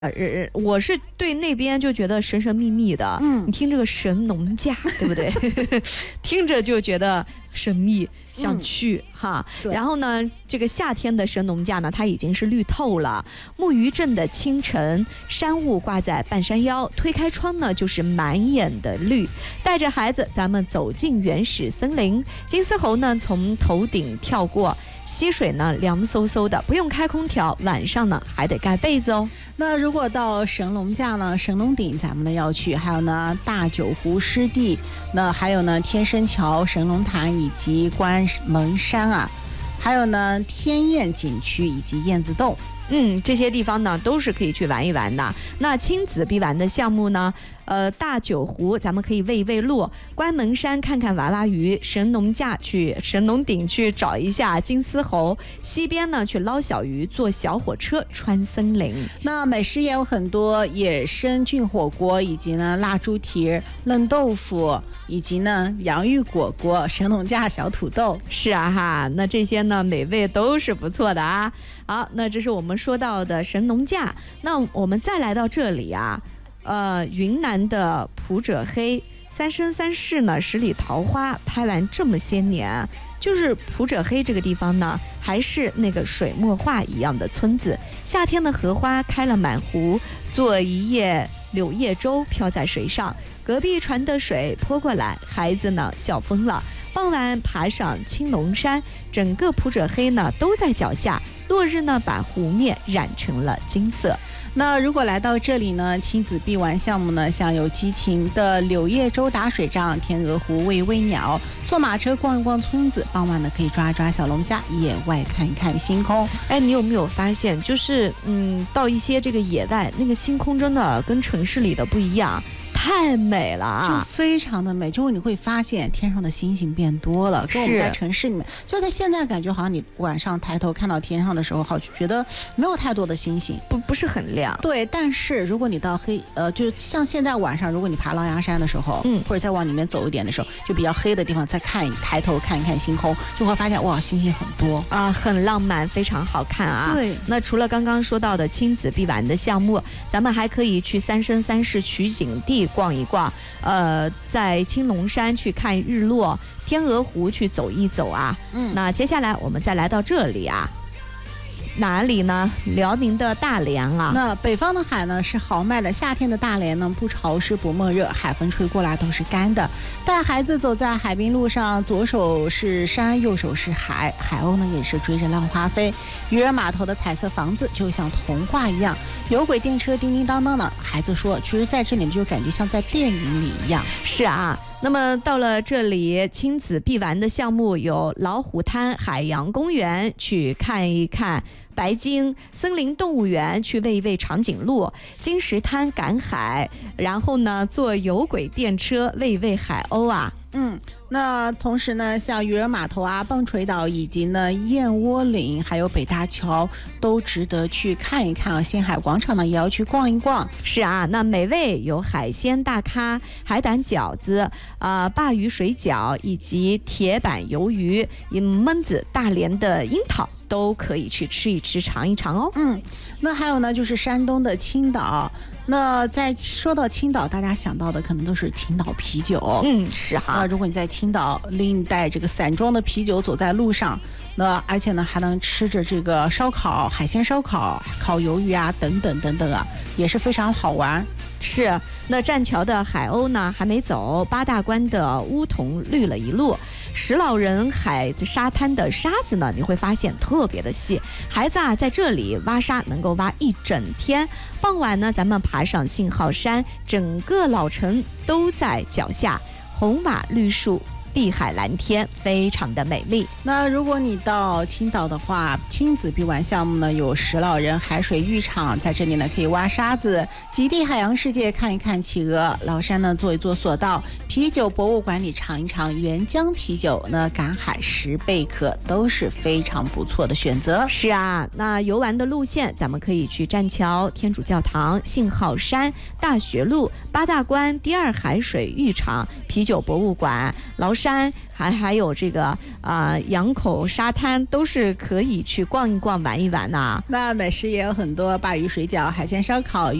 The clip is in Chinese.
我是对那边就觉得神神秘秘的，你听这个神农架，对不对？听着就觉得神秘，想去哈。然后呢，这个夏天的神农架呢，它已经是绿透了。木鱼镇的清晨，山雾挂在半山腰，推开窗呢，就是满眼的绿。带着孩子，咱们走进原始森林。金丝猴呢，从头顶跳过，溪水呢凉飕飕的，不用开空调，晚上呢还得盖被子哦。 那如果到神农架呢，神农顶咱们呢要去，还有呢大九湖湿地，那还有呢天生桥、神农潭以及关门山啊，还有呢天燕景区以及燕子洞。 这些地方呢都是可以去玩一玩的。那亲子必玩的项目呢，大九湖咱们可以喂一喂鹿，关门山看看娃娃鱼，神农架去神农顶去找一下金丝猴，西边呢去捞小鱼，坐小火车穿森林。 那美食也有很多，野生菌火锅，以及呢辣猪蹄、嫩豆腐，以及呢洋芋果果、神农架小土豆。 是啊哈，那这些呢美味都是不错的啊。好，那这是我们说到的神农架。那我们再来到这里啊，云南的普者黑三生三世呢，十里桃花拍完这么些年，就是普者黑这个地方呢，还是那个水墨画一样的村子。夏天的荷花开了满湖，做一叶柳叶舟飘在水上，隔壁船的水泼过来，孩子呢笑疯了。傍晚爬上青龙山，整个普者黑呢都在脚下，落日呢把湖面染成了金色。 那如果来到这里呢，亲子必玩项目呢，像有激情的柳叶舟打水仗、天鹅湖喂喂鸟、坐马车逛一逛村子，傍晚呢可以抓抓小龙虾，野外看看星空。 哎，你有没有发现，就是到一些这个野外，那个星空真的跟城市里的不一样。太美了啊， 就非常的美，就你会发现天上的星星变多了，跟我们在城市里面，就在现在感觉好像你晚上抬头看到天上的时候，好就觉得没有太多的星星， 不是很亮。 对，但是如果你到就像现在晚上，如果你爬狼牙山的时候，或者再往里面走一点的时候，就比较黑的地方，再抬头看一看星空，就会发现哇，星星很多啊，很浪漫，非常好看啊。 对， 那除了刚刚说到的亲子必玩的项目，咱们还可以去三生三世取景地逛一逛，在青龙山去看日落，天鹅湖去走一走啊。那接下来我们再来到这里啊，哪里呢？辽宁的大连啊。 那北方的海呢是豪迈的，夏天的大连呢不潮湿不闷热，海风吹过来都是干的。带孩子走在海滨路上，左手是山，右手是海，海鸥呢也是追着浪花飞。渔人码头的彩色房子就像童话一样，有轨电车叮叮当当的。孩子说，其实在这里就感觉像在电影里一样。 是啊。那么到了这里，亲子必玩的项目有老虎滩海洋公园去看一看白鲸，森林动物园去喂一喂长颈鹿，金石滩赶海，然后呢坐有轨电车喂一喂海鸥啊。 那同时呢，像渔人码头啊、棒槌岛以及呢燕窝岭，还有北大桥，都值得去看一看啊。星海广场呢也要去逛一逛。 是啊，那美味有海鲜大咖、海胆饺子、鲅鱼水饺以及铁板鱿鱼、焖子、大连的樱桃都可以去吃一吃、尝一尝哦。 那还有呢，就是山东的青岛。那在说到青岛，大家想到的可能都是青岛啤酒。 是哈。 如果你在青岛拎带这个散装的啤酒走在路上，那而且呢还能吃着这个烧烤、海鲜烧烤、烤鱿鱼啊等等等等啊，也是非常好玩。 是，那栈桥的海鸥呢还没走，八大关的乌桐绿了一路，石老人海沙滩的沙子呢，你会发现特别的细，孩子啊在这里挖沙能够挖一整天。傍晚呢，咱们爬上信号山，整个老城都在脚下，红瓦绿树，碧海蓝天，非常的美丽。 那如果你到青岛的话，亲子必玩项目呢有石老人海水浴场，在这里呢可以挖沙子，极地海洋世界看一看企鹅，崂山呢坐一坐索道，啤酒博物馆里尝一尝原浆啤酒，那赶海10贝壳都是非常不错的选择。 是啊，那游玩的路线咱们可以去栈桥、天主教堂、信号山、大学路、八大关、第二海水浴场、啤酒博物馆、崂山山，还有这个羊口沙滩，都是可以去逛一逛、玩一玩呐。 那美食也有很多，鲅鱼水饺、海鲜烧烤。